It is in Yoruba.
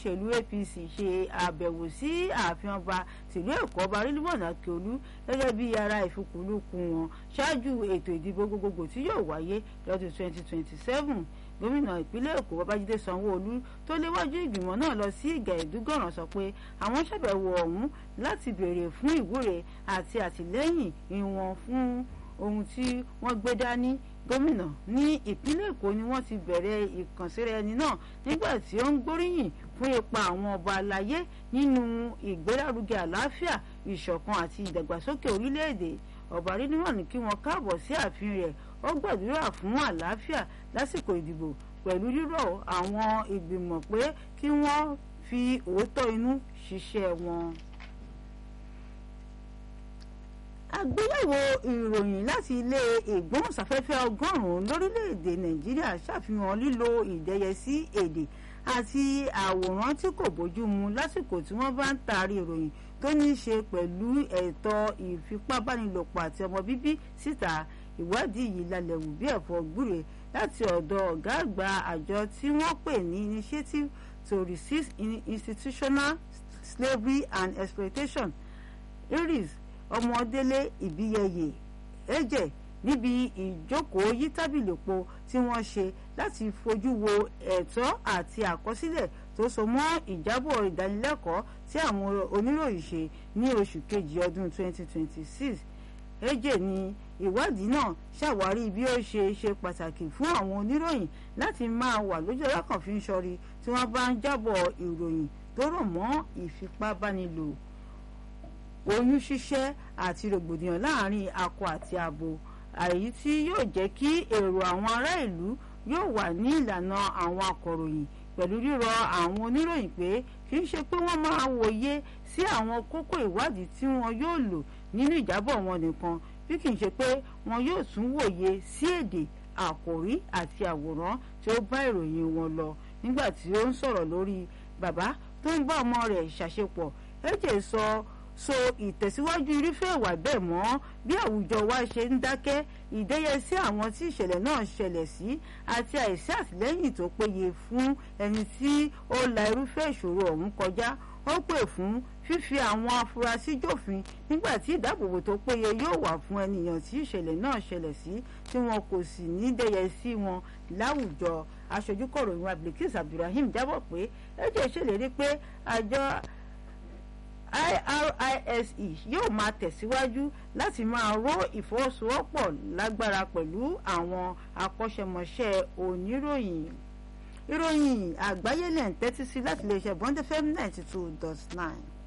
òṣèlú APC ṣe àbẹ̀wò sí ààfin ọba tìlú Èkó ọba Rilwan Akiolu gẹ́gẹ́ bí ara ìfikùnlukùn wọn ṣáájú ètò ìdìbò gbogbogbò tí yóò wáyé lọ́dún 2027. Gómìnà ìpínlẹ̀ Èkó Babájídé Sanwó-Olú tó léwájú ìgbìmọ̀ náà lọ sí Ìgà Ìdúgọ̀ràn sọ pé àwọn ṣàbẹ̀wò ọ̀hún láti béèrè fún ìwúre àti àtìlẹ́yìn wọn fún ohun tí wọ́n gbé dání. Gómìnà ní ìpínlẹ̀ Èkó ni wọ́n ti bẹ̀rẹ̀ ìkànsíra ẹni náà nígbà tí ó ń gbóríyìn fún ipa àwọn ọba aláyé nínú ìgbélárugẹ àlàáfíà, ìṣọ̀kan àti ìdàgbàsókè orílẹ̀-èdè. Ọba Rilwan ní kí wọ́n káàbọ̀ sí ààfin rẹ̀. Ó gbàdúrà fún àlàáfíà lásìkò ìdìbò pẹ̀lú rírọ̀ àwọn ìgbìmọ̀ pé kí wọ́n fi òótọ́ inú ṣiṣẹ́ wọn. Àgbéyẹ̀wò ìròyìn láti ilé ìgbóhùnsáfẹ́fẹ́ 100 lórílẹ̀‐èdè Nàìjíríà ṣàfihàn lílo ìdẹ́yẹsí èdè àti àwòrán tí kò bójú mu lásìkò tí wọ́n bá ń taari ìròyìn tó ní í ṣe pẹ̀lú ẹ̀tọ́ ìfipábánilòpọ̀ àti ọmọ bíbí síta. Ìwádìí yìí lálẹ́ wù bí ẹ̀fọ́ gbúre láti ọ̀dọ̀ ọ̀gá àgbà àjọ tí wọ́n pè ní Initiative to Resist Institutional Slavery and Exploitation IRIS Ọmọdélé Ìbíyẹyè ẹ̀jẹ̀ níbi ìjókòó yí tábìlì po tí wọ́n ṣe láti fojú wo ẹ̀tọ́ àti àkọsílẹ̀ tó so mọ́ ìjábọ̀ ìdánilẹ́kọ̀ọ́ tí àwọn oníròyìn ṣe ní oṣù kejì ọdún 2026. ẹ̀jẹ̀ ní ìwádìí náà ṣàwárí bí ó ṣe pàtàkì fún àwọn oníròyìn láti máa wà lójú alákànfin ṣọ́rí tí wọ́n bá ń jábọ̀ ìròyìn tó rọ̀ mọ́ ìfipábánilò, oyún ṣíṣẹ́ àti rògbòdìyàn láàrin akọ àti abo, àyí tí yóò jẹ́ kí èrò àwọn ará ìlú yóò wà ní ìlànà àwọn akọ̀ròyìn pẹ̀lú rírọ̀ àwọn oníròyìn pé kì í ṣe pé wọ́n máa wòye sí àwọn kókó ìwádìí tí wọn yóò lò nínú ìjábọ̀ wọn nìkan bí kì í ṣe pé wọn yóò tún wòye sí èdè, àkòrí àti àwòrán tí ó bá ìròyìn wọn lọ. Nígbà tí ó ń sọ̀rọ̀ lórí bàbá tó ń bá ọmọ rẹ̀ ṣàṣepọ̀, ẹ̀jẹ̀ so ìtẹ̀síwájú irúfẹ́ ìwà bẹ́ẹ̀ mọ́ bí àwùjọ wa ṣe ń dákẹ́, ìdẹ́yẹsí àwọn tí ìṣẹ̀lẹ̀ náà ṣẹlẹ̀ sí àti àìsí àtìlẹ́yìn tó péye fún ẹni tí ó la irúfẹ́ ìṣòro ọ̀hún kọjá. Ó pè fún fífi àwọn afurasí jófin nígbà tí ìdáàbòbò tó péye yóò wà fún ènìyàn tí ìṣẹ̀lẹ̀ náà ṣẹlẹ̀ sí tí wọn kò sì ní dẹ́yẹsí wọn láwùjọ. Aṣojú kọ̀ròyìn wa Bilkis Abdulrahim jábọ̀ pé ẹ̀jẹ̀ ṣèlérí pé àjọ IRISE yóò máa tẹ̀síwájú láti máa ró ìfọwọ́sowọ́pọ̀ lágbára pẹ̀lú àwọn akọ́ṣẹ́mọṣẹ́ oníròyìn. Ìròyìn àgbáyé lẹ̀ ń tẹ́tí sí láti iléeṣẹ́ Bond FM 92.9.